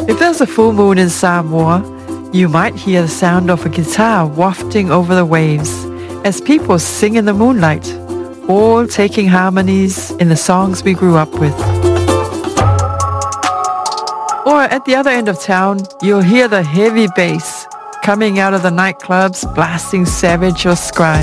If there's a full moon in Samoa, you might hear the sound of a guitar wafting over the waves as people sing in the moonlight, all taking harmonies in the songs we grew up with. Or at the other end of town, you'll hear the heavy bass coming out of the nightclubs blasting Savage or Scribe.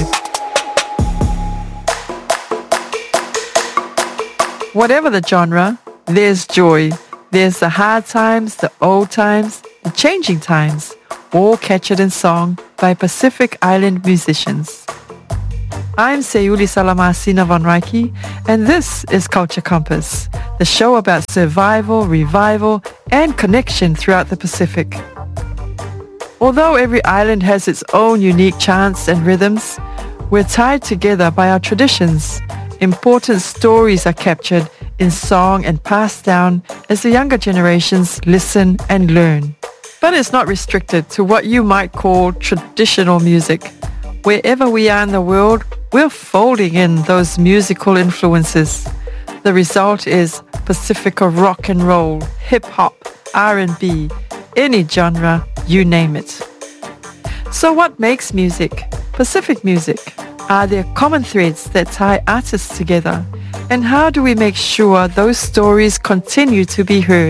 Whatever the genre, there's joy. There's the hard times, the old times, the changing times, all captured in song by Pacific Island musicians. I'm Sayuli Salamasina Von Reiki, and this is Culture Compass, the show about survival, revival, and connection throughout the Pacific. Although every island has its own unique chants and rhythms, we're tied together by our traditions. Important stories are captured in song and passed down as the younger generations listen and learn. But it's not restricted to what you might call traditional music. Wherever we are in the world, we're folding in those musical influences. The result is Pacifica rock and roll, hip-hop, R&B, any genre, you name it. So what makes music? Pacific music? Are there common threads that tie artists together? And how do we make sure those stories continue to be heard?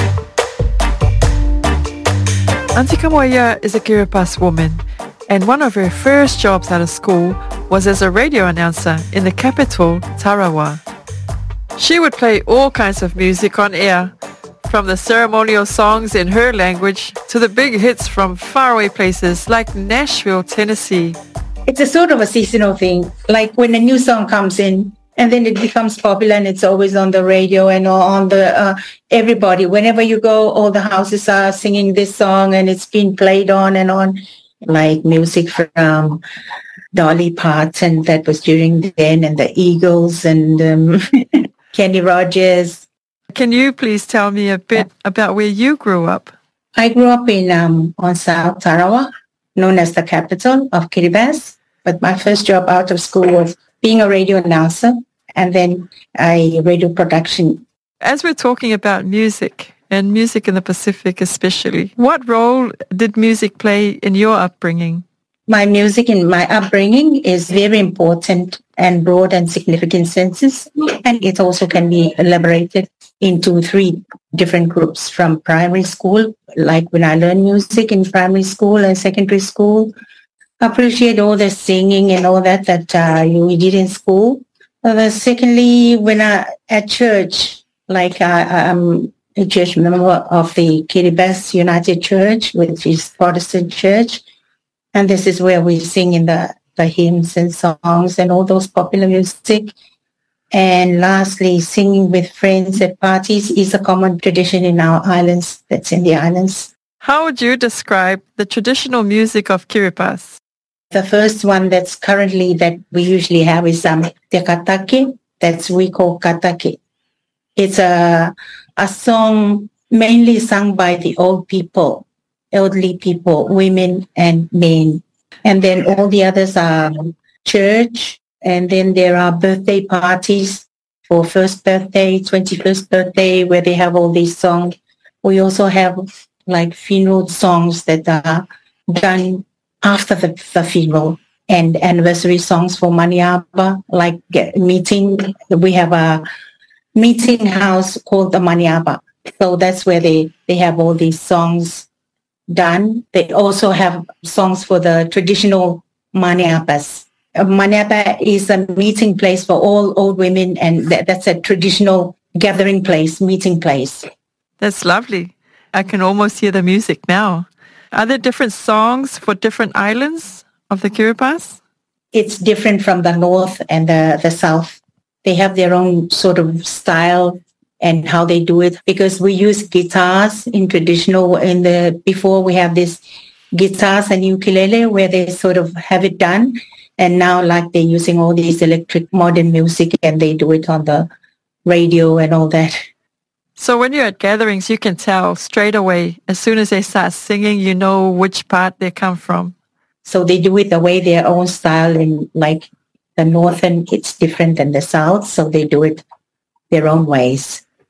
Auntie Kamoya is a Kiribati woman, and one of her first jobs out of school was as a radio announcer in the capital, Tarawa. She would play all kinds of music on air, from the ceremonial songs in her language to the big hits from faraway places like Nashville, Tennessee. It's a sort of a seasonal thing, like when a new song comes in, and then it becomes popular and it's always on the radio and on the everybody. Whenever you go, all the houses are singing this song and it's been played on and on, like music from Dolly Parton, that was during then, and the Eagles and Kenny Rogers. Can you please tell me a bit about where you grew up? I grew up in on South Tarawa, known as the capital of Kiribati. But my first job out of school was being a radio announcer, and then radio production. As we're talking about music, and music in the Pacific especially, what role did music play in your upbringing? My music in my upbringing is very important and broad and significant senses, and it also can be elaborated into 3 different groups from primary school, like when I learned music in primary school and secondary school. Appreciate all the singing and all that we did in school. Secondly, when at church, like I'm a church member of the Kiribati United Church, which is Protestant church, and this is where we sing in the hymns and songs and all those popular music. And lastly, singing with friends at parties is a common tradition in our islands, that's in the islands. How would you describe the traditional music of Kiribati? The first one that's currently that we usually have is Te Katake, that's we call Katake. It's a song mainly sung by the old people, elderly people, women and men. And then all the others are church, and then there are birthday parties for first birthday, 21st birthday, where they have all these songs. We also have like funeral songs that are done after the funeral, and anniversary songs for Maniaba, like meeting. We have a meeting house called the Maniaba. So that's where they have all these songs done. They also have songs for the traditional Maniabas. Maniaba is a meeting place for all old women, and that's a traditional gathering place, meeting place. That's lovely. I can almost hear the music now. Are there different songs for different islands of the Kiribati? It's different from the north and the south. They have their own sort of style and how they do it, because we use guitars in traditional, before we have this guitars and ukulele where they sort of have it done. And now like they're using all these electric modern music and they do it on the radio and all that. So when you're at gatherings, you can tell straight away, as soon as they start singing, you know which part they come from. So they do it the way their own style, and like the northern, it's different than the south, so they do it their own ways.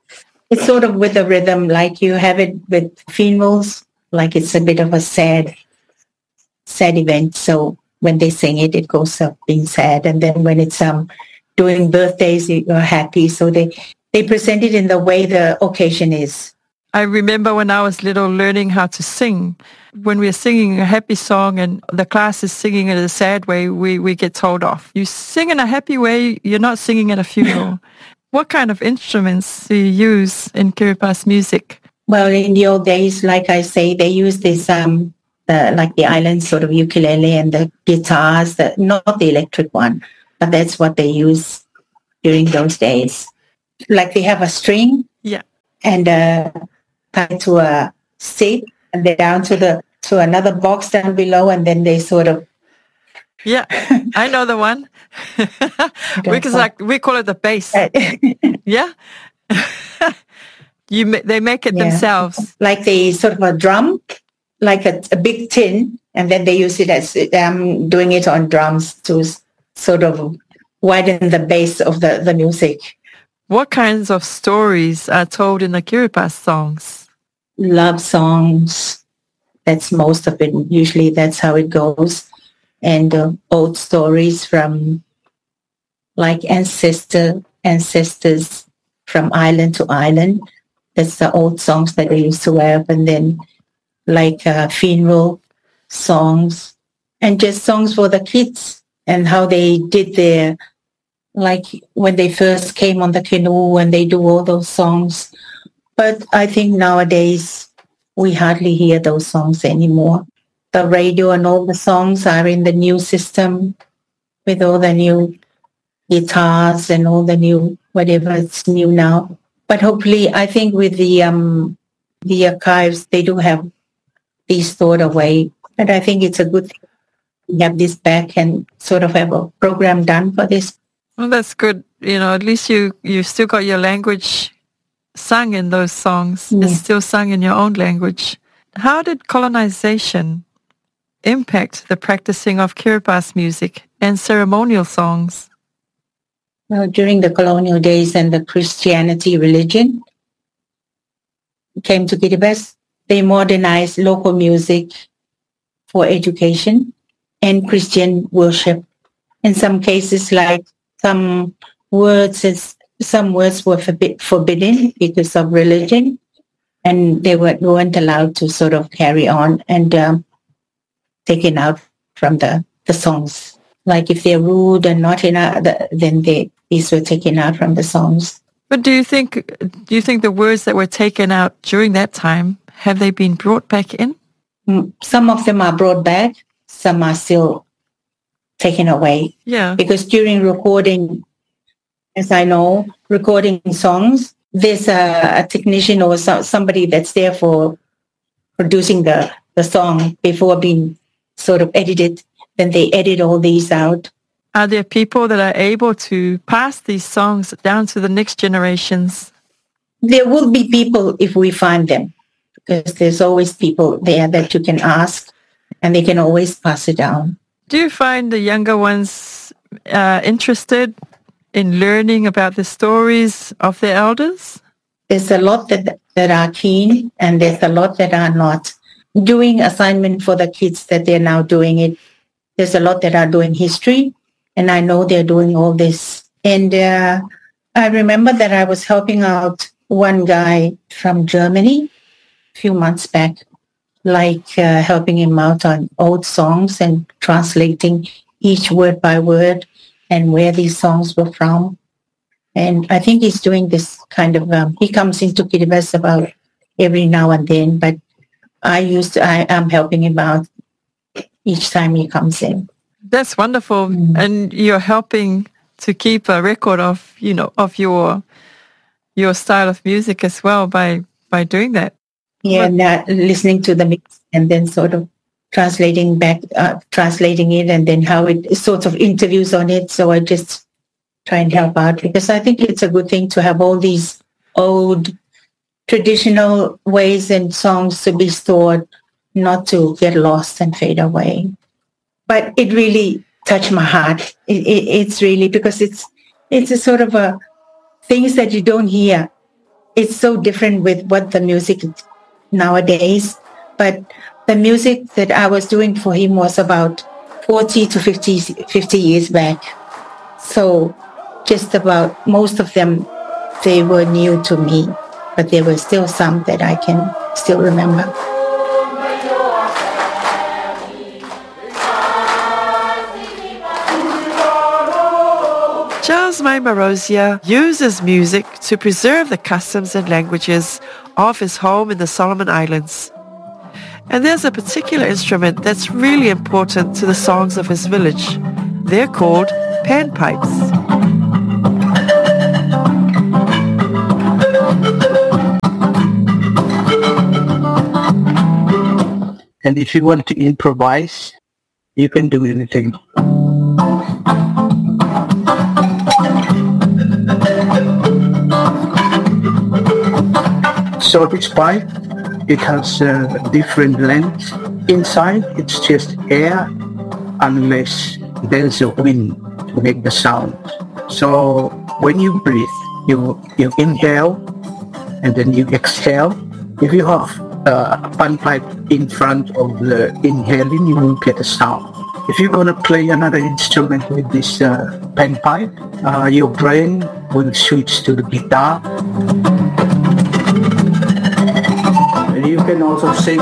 It's sort of with a rhythm, like you have it with funerals, like it's a bit of a sad event. So when they sing it, it goes up being sad. And then when it's doing birthdays, you're happy. So they present it in the way the occasion is. I remember when I was little learning how to sing. When we're singing a happy song and the class is singing in a sad way, we get told off. You sing in a happy way, you're not singing at a funeral. What kind of instruments do you use in Kiribati music? Well, in the old days, like I say, they use this, like the island sort of ukulele and the guitars, not the electric one, but that's what they use during those days. Like they have a string, yeah, and tied to a stick, and then down to another box down below, and then they sort of. Yeah, I know the one. We call it the bass. Yeah. They make it themselves. Like they sort of a drum, like a big tin, and then they use it as doing it on drums to sort of widen the bass of the music. What kinds of stories are told in the Kiribati songs? Love songs. That's most of it. Usually that's how it goes. And old stories from like ancestors from island to island. That's the old songs that they used to have. And then like funeral songs and just songs for the kids and how they did their, like when they first came on the canoe and they do all those songs. But I think nowadays we hardly hear those songs anymore. The radio and all the songs are in the new system with all the new guitars and all the new, whatever it's new now. But hopefully, I think with the archives, they do have these stored away. And I think it's a good thing to have this back and sort of have a program done for this. Well, that's good. At least you still got your language sung in those songs. Yeah. It's still sung in your own language. How did colonization impact the practicing of Kiribati music and ceremonial songs? Well, during the colonial days and the Christianity religion came to Kiribati, they modernized local music for education and Christian worship. In some cases, like some words were forbidden because of religion, and they weren't allowed to sort of carry on and taken out from the songs. Like if they're rude and not enough, then these were taken out from the songs. But do you think the words that were taken out during that time, have they been brought back in? Some of them are brought back. Some are still taken away. Yeah. Because during recording, as I know, recording songs, there's a technician or somebody that's there for producing the song before being sort of edited. Then they edit all these out. Are there people that are able to pass these songs down to the next generations? There will be people if we find them, because there's always people there that you can ask and they can always pass it down. Do you find the younger ones interested in learning about the stories of their elders? There's a lot that are keen and there's a lot that are not. Doing assignment for the kids that they're now doing it, there's a lot that are doing history. And I know they're doing all this. And I remember that I was helping out one guy from Germany a few months back, like helping him out on old songs and translating each word by word and where these songs were from. And I think he's doing this kind of, he comes into Kiribati about every now and then, but I'm helping him out each time he comes in. That's wonderful. And you're helping to keep a record of, of your style of music as well by doing that. Yeah, and listening to the mix and then sort of translating it and then how it sort of interviews on it. So I just try and help out because I think it's a good thing to have all these old traditional ways and songs to be stored, not to get lost and fade away. But it really touched my heart. It's really because it's a sort of a things that you don't hear it's so different with what the music nowadays. But the music that I was doing for him was about 40 to 50 years back. So just about most of them, they were new to me, but there were still some that I can still remember. Charles Mai Morosia uses music to preserve the customs and languages of his home in the Solomon Islands. And there's a particular instrument that's really important to the songs of his village. They're called panpipes. And if you want to improvise, you can do anything. So this pipe, it has different lengths. Inside, it's just air unless there's a wind to make the sound. So when you breathe, you inhale and then you exhale. If you have a panpipe in front of the inhaling, you will get a sound. If you're going to play another instrument with this panpipe, your brain will switch to the guitar. And you can also sing.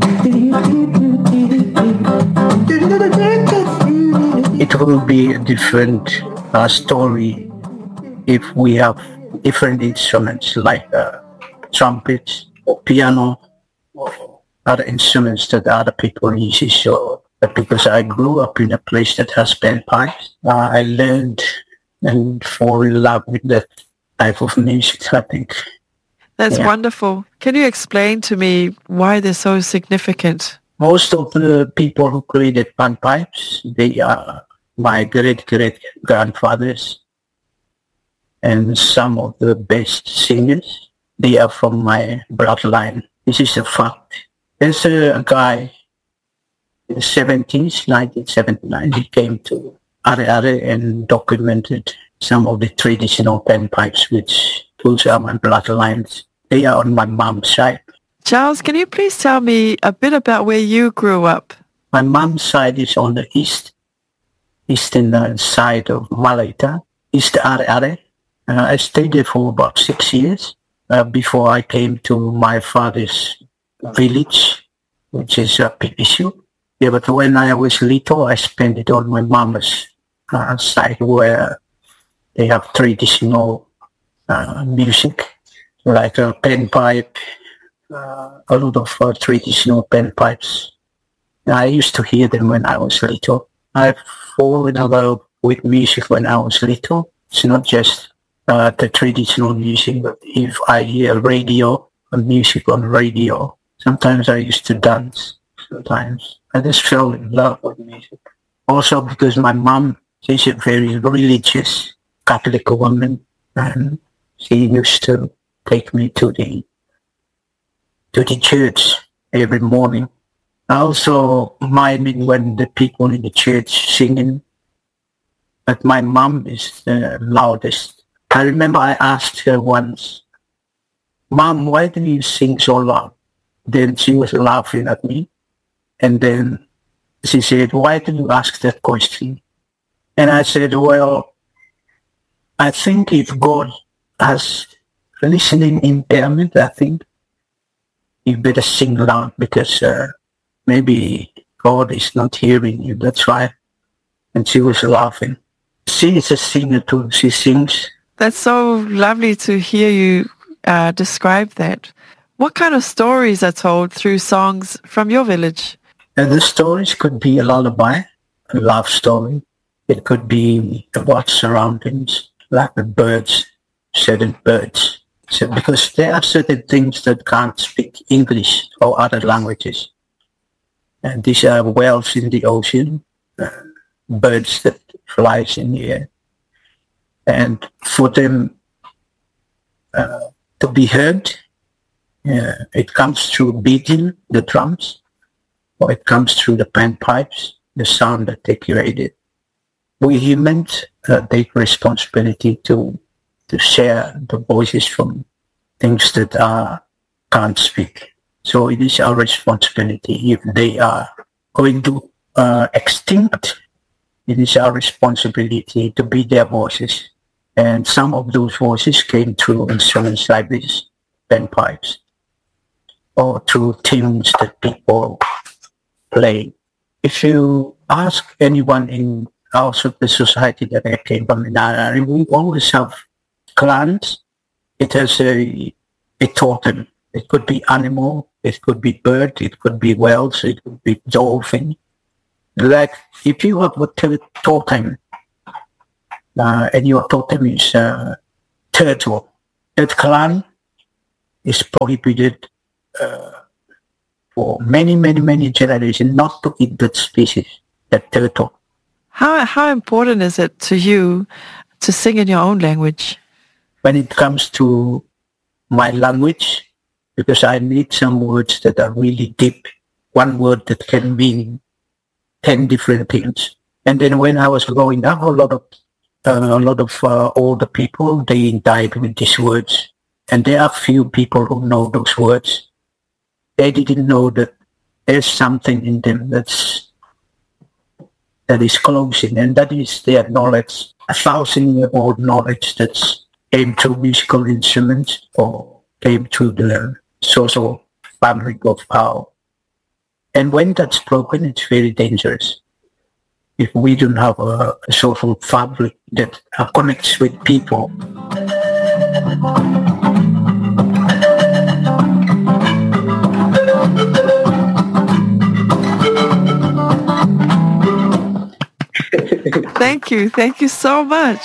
It will be a different story if we have different instruments like trumpets or piano or other instruments that other people use. So, because I grew up in a place that has panpipes, I learned and fall in love with that type of music, I think. That's wonderful. Can you explain to me why they're so significant? Most of the people who created panpipes, they are my great-great-grandfathers. And some of the best singers, they are from my bloodline. This is a fact. There's a guy in the 70s, 1979, he came to Are and documented some of the traditional panpipes, which those are my bloodlines. They are on my mom's side. Charles, can you please tell me a bit about where you grew up? My mom's side is on the eastern side of Malaita, East Are. I stayed there for about 6 years before I came to my father's village, which is Pipisu. Yeah, but when I was little, I spent it on my mom's side where they have traditional music, like a panpipe, a lot of traditional panpipes. I used to hear them when I was little. I fall in love with music when I was little. It's not just the traditional music, but if I hear radio or music on radio, sometimes I used to dance. Sometimes I just fell in love with music. Also because my mom, she's a very religious Catholic woman, and she used to take me to the church every morning. I also minded when the people in the church singing, but my mom is the loudest. I remember I asked her once, "Mom, why do you sing so loud?" Then she was laughing at me. And then she said, "Why did you ask that question?" And I said, "Well, I think if God has listening impairment, I think you better sing loud because maybe God is not hearing you. That's why." And she was laughing. She is a singer too. She sings. That's so lovely to hear you describe that. What kind of stories are told through songs from your village? And the stories could be a lullaby, a love story. It could be about surroundings, like the birds, certain birds. So, because there are certain things that can't speak English or other languages. And these are whales in the ocean, birds that flies in the air. And for them to be heard, it comes through beating the drums, or it comes through the panpipes, the sound that they created. We humans take responsibility to share the voices from things that can't speak. So it is our responsibility. If they are going to extinct, it is our responsibility to be their voices. And some of those voices came through instruments like this, bagpipes, or through tunes that people play. If you ask anyone in also the society that I came from, we always have clans. It has a totem. It could be animal, it could be bird, it could be whales, it could be dolphin. Like if you have a totem, and your totem is turtle, that clan is prohibited for many generations not to eat that species, that turtle. How important is it to you to sing in your own language? When it comes to my language, because I need some words that are really deep, one word that can mean 10 different things. And then when I was growing up, a lot of older people, they died with these words. And there are few people who know those words. They didn't know that there's something in them that is closing, and that is their knowledge, 1,000-year-old knowledge that's came through musical instruments or came through the social fabric of power. And when that's broken, it's very dangerous. If we don't have a social fabric that connects with people. Thank you so much.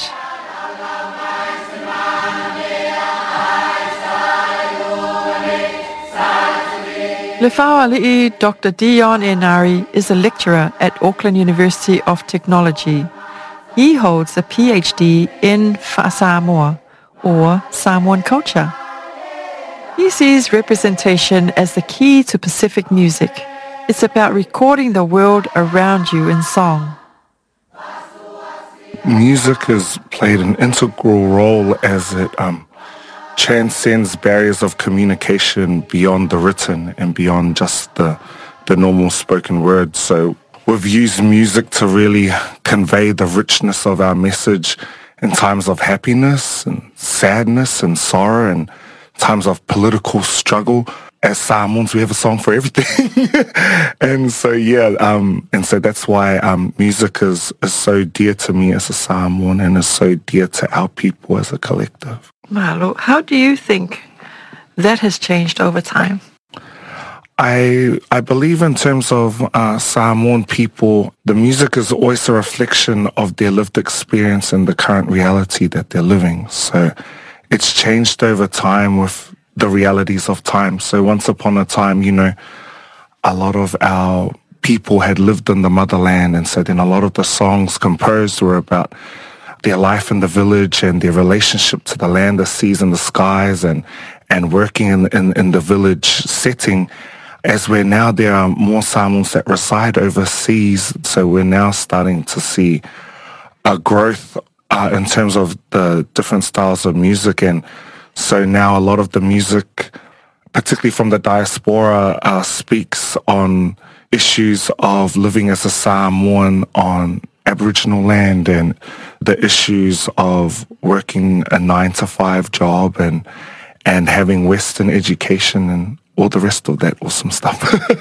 Lefauali'i Dr. Dion Enari is a lecturer at Auckland University of Technology. He holds a PhD in Samoa, or Samoan culture. He sees representation as the key to Pacific music. It's about recording the world around you in song. Music has played an integral role as it transcends barriers of communication beyond the written and beyond just the normal spoken word. So we've used music to really convey the richness of our message in times of happiness and sadness and sorrow and times of political struggle. As Samoans, we have a song for everything. And so, and so that's why music is so dear to me as a Samoan and is so dear to our people as a collective. Malo, how do you think that has changed over time? I believe in terms of Samoan people, the music is always a reflection of their lived experience and the current reality that they're living. So it's changed over time with the realities of time. So once upon a time, a lot of our people had lived in the motherland, and so then a lot of the songs composed were about their life in the village and their relationship to the land, the seas and the skies, and working in the village setting. As we're now, there are more Samoans that reside overseas, so we're now starting to see a growth in terms of the different styles of music. And so now a lot of the music, particularly from the diaspora, speaks on issues of living as a Samoan on Aboriginal land and the issues of working a 9-to-5 job and having Western education and all the rest of that awesome stuff.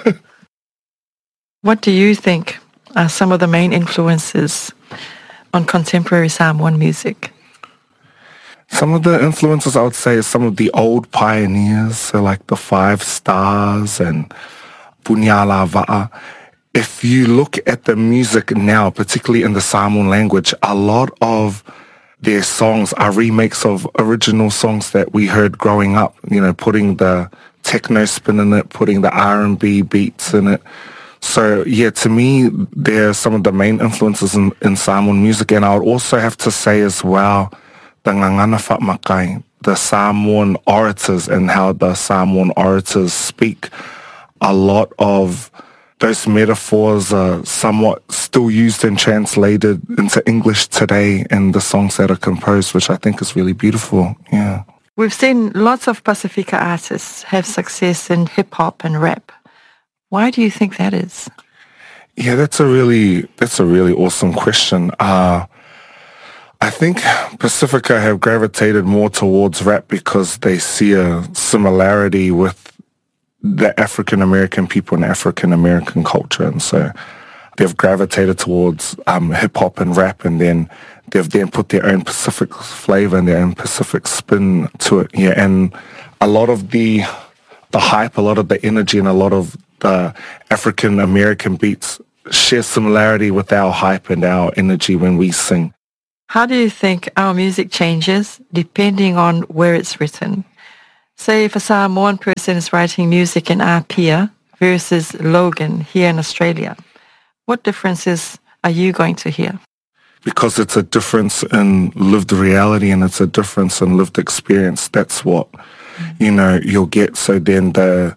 What do you think are some of the main influences on contemporary Samoan music? Some of the influences I would say is some of the old pioneers, so like the Five Stars and Punyala Va'a. If you look at the music now, particularly in the Samoan language, a lot of their songs are remakes of original songs that we heard growing up, putting the techno spin in it, putting the R&B beats in it. So to me, they're some of the main influences in Samoan music. And I would also have to say as well, the Ngangana Whatmakai, the Samoan orators and how the Samoan orators speak. A lot of those metaphors are somewhat still used and translated into English today in the songs that are composed, which I think is really beautiful. Yeah. We've seen lots of Pacifica artists have success in hip-hop and rap. Why do you think that is? Yeah, that's a really awesome question. I think Pacifica have gravitated more towards rap because they see a similarity with the African American people and African American culture, and so they've gravitated towards hip hop and rap, and then they've put their own Pacific flavor and their own Pacific spin to it. Yeah, and a lot of the hype, a lot of the energy, and a lot of the African American beats share similarity with our hype and our energy when we sing. How do you think our music changes depending on where it's written? Say if a Samoan person is writing music in Apia versus Logan here in Australia, what differences are you going to hear? Because it's a difference in lived reality and it's a difference in lived experience. That's what, you'll get. So then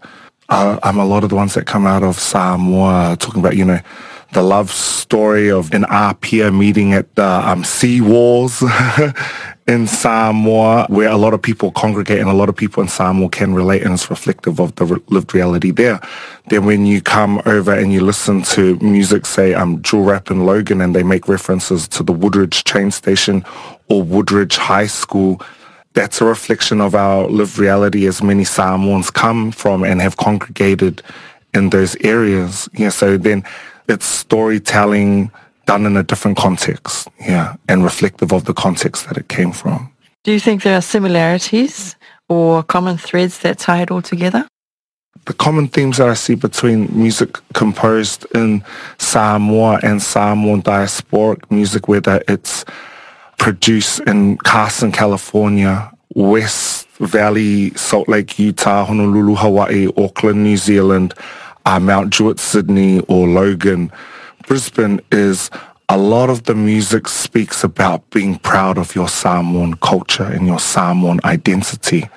a lot of the ones that come out of Samoa talking about, the love story of an Apia meeting at the sea walls in Samoa, where a lot of people congregate and a lot of people in Samoa can relate, and it's reflective of the lived reality there. Then when you come over and you listen to music, say drill rap in Logan, and they make references to the Woodridge train station or Woodridge High School, that's a reflection of our lived reality as many Samoans come from and have congregated in those areas. Yeah, so then it's storytelling done in a different context, and reflective of the context that it came from. Do you think there are similarities or common threads that tie it all together? The common themes that I see between music composed in Samoa and Samoan diasporic music, whether it's produced in Carson, California, West Valley, Salt Lake, Utah, Honolulu, Hawaii, Auckland, New Zealand, Mount Druitt, Sydney, or Logan, Brisbane, is a lot of the music speaks about being proud of your Samoan culture and your Samoan identity.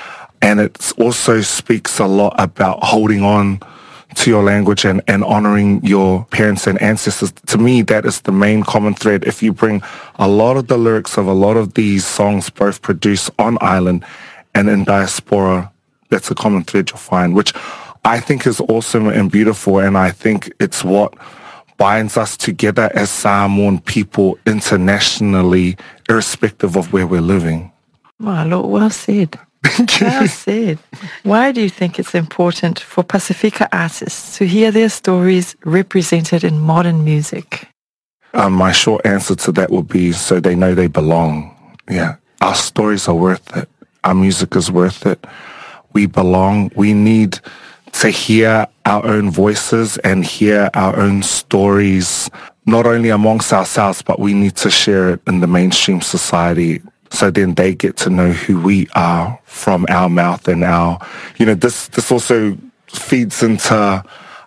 And it also speaks a lot about holding on to your language and honoring your parents and ancestors. To me, that is the main common thread. If you bring a lot of the lyrics of a lot of these songs, both produced on island and in diaspora, that's a common thread you'll find, which I think is awesome and beautiful, and I think it's what binds us together as Samoan people internationally, irrespective of where we're living. My Lord, well said. Well said. Why do you think it's important for Pacifica artists to hear their stories represented in modern music? My short answer to that would be so they know they belong. Yeah, our stories are worth it. Our music is worth it. We belong. We need to hear our own voices and hear our own stories, not only amongst ourselves, but we need to share it in the mainstream society, so then they get to know who we are from our mouth and our, this also feeds into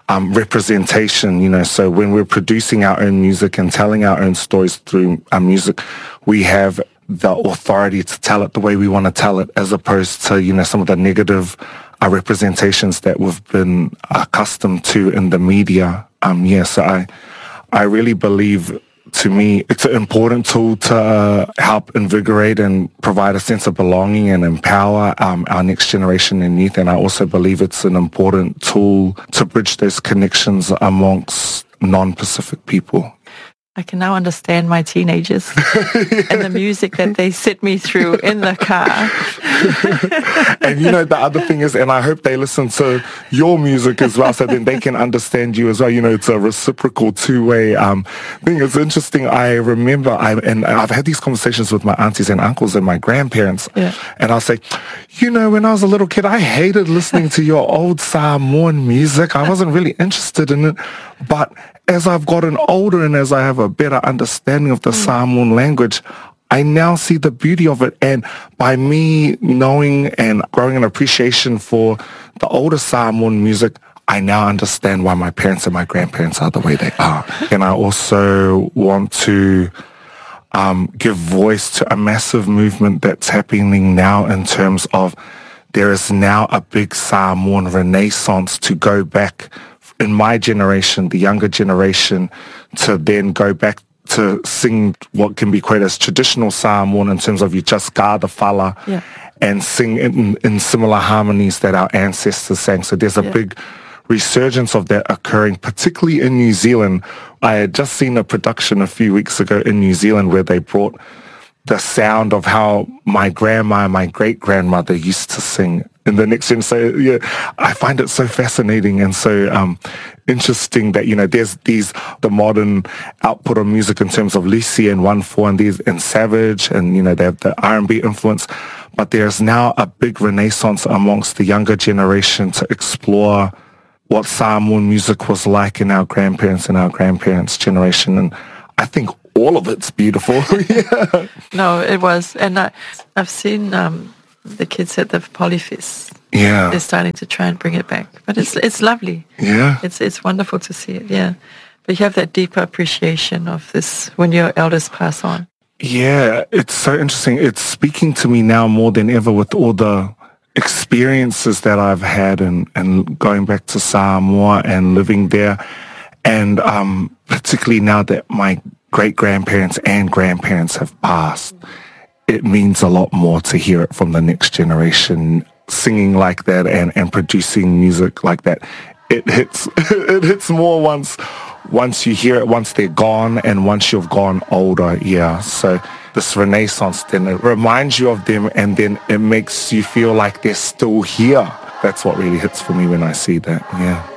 representation, so when we're producing our own music and telling our own stories through our music, we have the authority to tell it the way we want to tell it, as opposed to, some of the negative representations that we've been accustomed to in the media. So I really believe, to me, it's an important tool to help invigorate and provide a sense of belonging and empower our next generation and youth. And I also believe it's an important tool to bridge those connections amongst non-Pacific people. I can now understand my teenagers and the music that they sit me through in the car. And the other thing is, and I hope they listen to your music as well, so then they can understand you as well. It's a reciprocal two-way thing. It's interesting. I remember, I've had these conversations with my aunties and uncles and my grandparents, and I'll say, when I was a little kid, I hated listening to your old Samoan music. I wasn't really interested in it, but as I've gotten older and as I have a better understanding of the Samoan language, I now see the beauty of it. And by me knowing and growing an appreciation for the older Samoan music, I now understand why my parents and my grandparents are the way they are. And I also want to give voice to a massive movement that's happening now, in terms of there is now a big Samoan renaissance to go back, in my generation, the younger generation, to then go back to sing what can be quoted as traditional Samoan, in terms of you just ga the fala, and sing in similar harmonies that our ancestors sang. So there's a big resurgence of that occurring, particularly in New Zealand. I had just seen a production a few weeks ago in New Zealand where they brought the sound of how my grandma and my great-grandmother used to sing in the next generation. So yeah, I find it so fascinating and so interesting that, you know, there's the modern output of music in terms of Lisi and 1-4 and Savage, and, you know, they have the R&B influence, but there's now a big renaissance amongst the younger generation to explore what Samoan music was like in our grandparents' generation, and I think all of it's beautiful. Yeah. No, it was. And I've seen the kids at the Polyfest. Yeah. They're starting to try and bring it back. But it's lovely. Yeah. It's wonderful to see it, yeah. But you have that deeper appreciation of this when your elders pass on. Yeah, it's so interesting. It's speaking to me now more than ever with all the experiences that I've had and going back to Samoa and living there. And particularly now that my great-grandparents and grandparents have passed, it means a lot more to hear it from the next generation singing like that and producing music like that. It hits more once you hear it, once they're gone and once you've gone older. Yeah, so this renaissance, then it reminds you of them and then it makes you feel like they're still here. That's what really hits for me when I see that. Yeah.